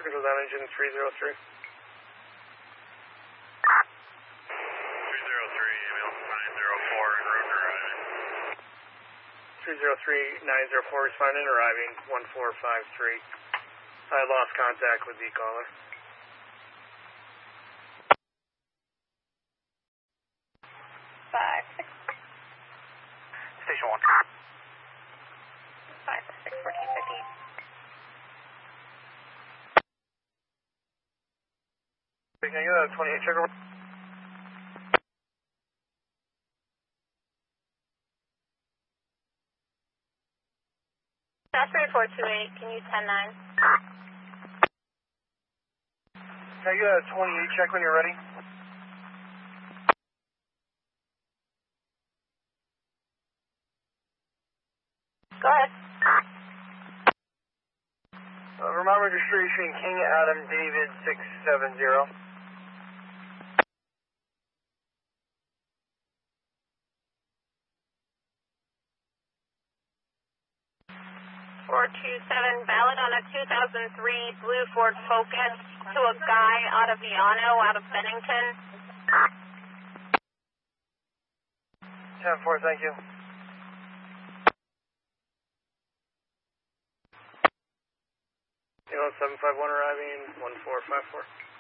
control down engine 303. 303, ambulance 904 en route arriving. 303 904 responding, arriving 1453. I lost contact with the caller. 5-6. Station 1. 5-6, 1450. Can you get a 28 check over? Osprey 428, can you 10-9? Can you get a 28 check when you're ready? Go ahead. Vermont registration King Adam David 670. 427, valid on a 2003 blue Ford Focus to a guy out of Viano, out of Bennington. 10-4, thank you. Kilo 751 arriving, 1454.